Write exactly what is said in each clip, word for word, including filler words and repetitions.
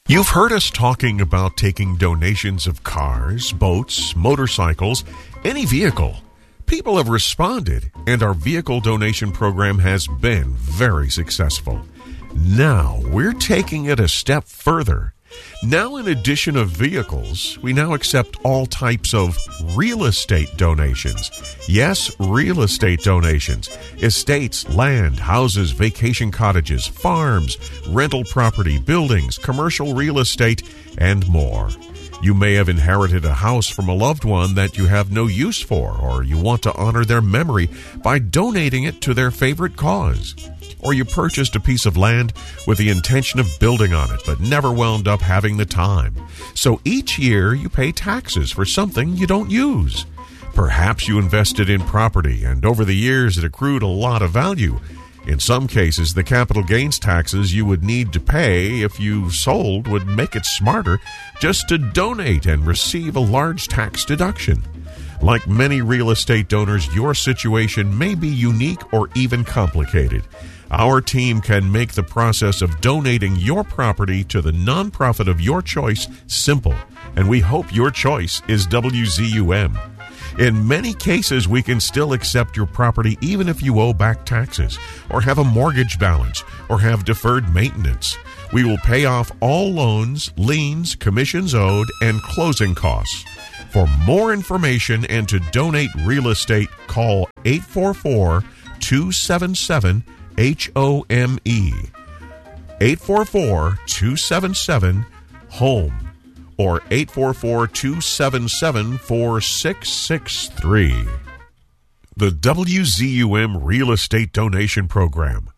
You've heard us talking about taking donations of cars, boats, motorcycles, any vehicle. People have responded, and our vehicle donation program has been very successful. Now, we're taking it a step further. Now, in addition of vehicles, we now accept all types of real estate donations. Yes, real estate donations. Estates, land, houses, vacation cottages, farms, rental property, buildings, commercial real estate, and more. You may have inherited a house from a loved one that you have no use for, or you want to honor their memory by donating it to their favorite cause. Or you purchased a piece of land with the intention of building on it, but never wound up having the time. So each year you pay taxes for something you don't use. Perhaps you invested in property, and over the years it accrued a lot of value. In some cases, the capital gains taxes you would need to pay if you sold would make it smarter just to donate and receive a large tax deduction. Like many real estate donors, your situation may be unique or even complicated. Our team can make the process of donating your property to the nonprofit of your choice simple, and we hope your choice is W Z U M. In many cases, we can still accept your property even if you owe back taxes, or have a mortgage balance, or have deferred maintenance. We will pay off all loans, liens, commissions owed, and closing costs. For more information and to donate real estate, call eight four four, two seven seven, H O M E, eight four four, two seven seven, HOME, or eight four four, two seven seven, four six six three. The W Z U M Real Estate Donation Program.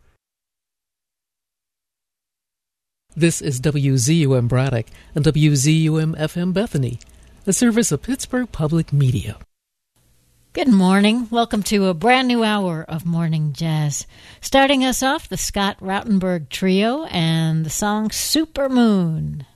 This is W Z U M Braddock and W Z U M F M Bethany, a service of Pittsburgh Public Media. Good morning. Welcome to a brand new hour of Morning Jazz. Starting us off, the Scott Rautenberg Trio and the song Supermoon.